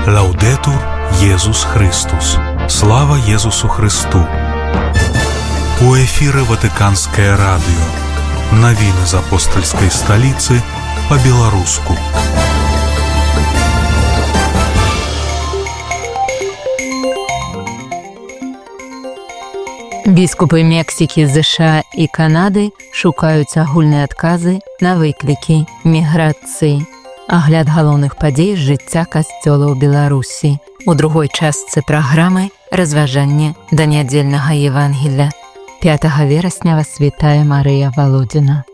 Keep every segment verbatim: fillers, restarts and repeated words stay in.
Лаудетур Єсус Христос. Слава Єсусу Христу. У эфире Ватиканское радио. Новины из апостольской столицы по-белорусски. Біскупи Мексики, США і Канади шукаюць агульныя адказы на выклікі міграцыі. Агляд галоўных падзей з жыцця касцёла ў Беларусі. У другой частцы праграмы разважанне да нядзельнага Евангелля. пятага верасня вас вітае Марыя Володина.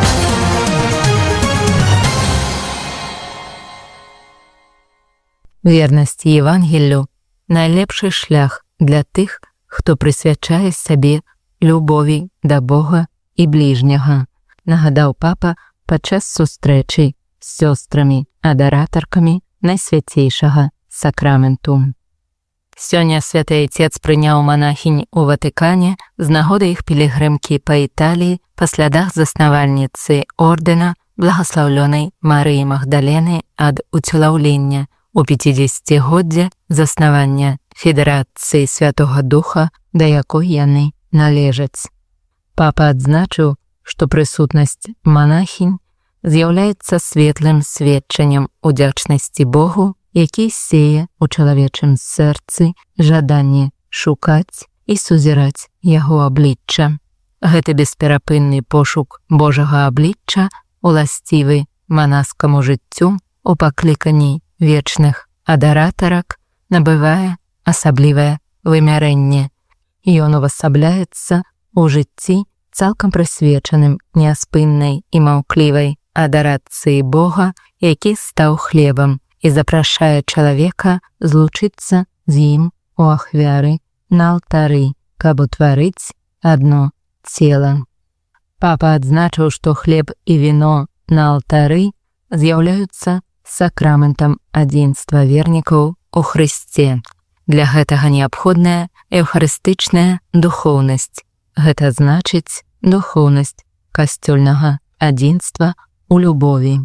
Вернасць Евангеллю – найлепшы шлях для тых, хто прысвячае сабе любові да Бога і бліжняга, нагадаў папа падчас сустрэчы з сёстрамі-адаратаркамі Найсвяцейшага сакраменту. Сёння Святы Айцец прыняў манахінь у Ватыкане з нагоды іх пілігрымкі па Італіі па слядах заснавальніцы ордэна благаслаўлёнай Марыі Магдалены ад уцелаўлення у пяцідзесяцігоддзе заснавання Федэрацыі Святога Духа, да якой яны належаць. Папа адзначыў, што прысутнасць манахінь з'яўляецца светлым сведчаннем удзячнасці Богу, які сее ў чалавечым сэрцы жаданне шукаць і сузіраць яго аблічча. Гэты бесперапынны пошук Божага аблічча уласцівы манаскаму жыццю у пакліканні вечных адаратарак набывае асаблівае вымярэнне. Ён увасабляецца ў жыцці цалкам прысвечаным няспыннай і маўклівай адарацыі Бога, які стаў хлебам і запрашае чалавека злучыцца з ім у ахвяры на алтары, каб утварыць адно цела. Папа адзначыў, што хлеб і віно на алтары з'яўляюцца сакраментам адзінства вернікаў у Хрысце. Для гэтага неабходная эўхарыстычная духоўнасць. Гэта значыць духоўнасць касцёльнага адзінства у любові.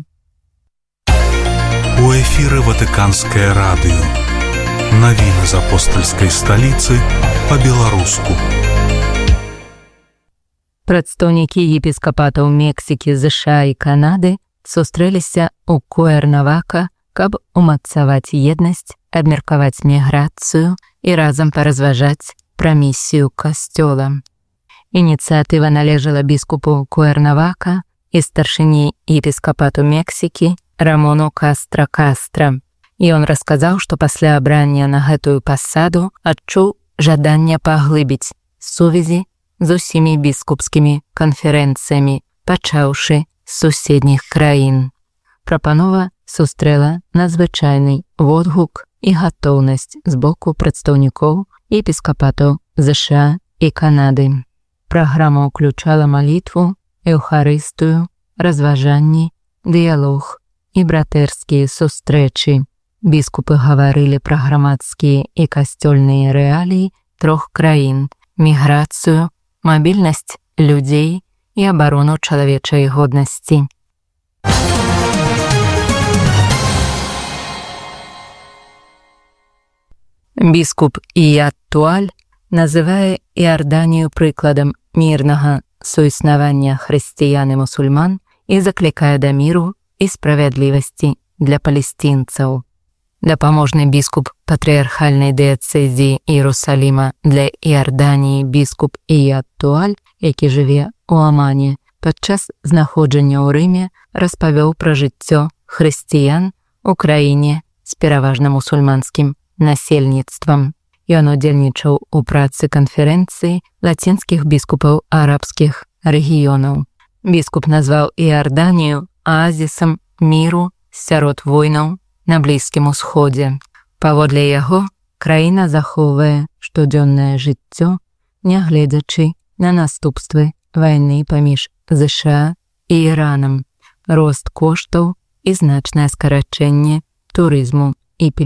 У эфире Ватиканское радио. Новины из апостольской столицы по-белорусски. Прадстаўнікі епіскапатаў Мексікі, ЗША і Канады сустрэліся ў Куэрнавака, каб умацаваць еднасць, абмеркаваць міграцыю і разам паразважаць пра місію касцёла. Ініцыятыва належала біскупу Куэрнавака і старшыні епіскапату Мексікі Рамону Кастра Кастра. Ён расказаў, што пасля абрання на гэтую пасаду адчуў жаданне паглыбіць сувязі з усімі біскупскімі канферэнцыямі, пачаўшы з суседніх краін. Прапанова сустрэла надзвычайны водгук і гатоўнасць з боку прадстаўнікоў епіскапатаў ЗША і Канады. Праграма ўключала малітву, эўхарыстыю, разважанні, дыялог і братэрскія сустрэчы. Біскупы гаварылі пра грамадскія і касцёльныя рэаліі трох краін, міграцыю, мабільнасць людзей і абарону чалавечай годнасці. Біскуп Ияд Туаль называе Іорданію прыкладам мірнага суіснавання хрысціян і мусульман і заклікае да міру і справядлівасці для палестінцаў. Дапаможны біскуп патрыархальнай дыяцэзіі Іерусаліма для Іорданіі біскуп Ияд Туаль, які жыве ў Амане, падчас знаходжання ў Рыме распавёў пра жыццё хрысціян у краіне з пераважна мусульманскім насельніцтвам. Ён удзельнічаў у працы канферэнцыі лацінскіх біскупаў арабскіх рэгіёнаў. Біскуп назваў Іорданію аазісам міру сярод войнаў на Блізкім Усходзе. Паводле яго, краіна захоўвае штодзённае жыццё, нягледзячы на наступствы вайны паміж ЗША і Іранам, рост коштаў і значнае скарачэнне турызму і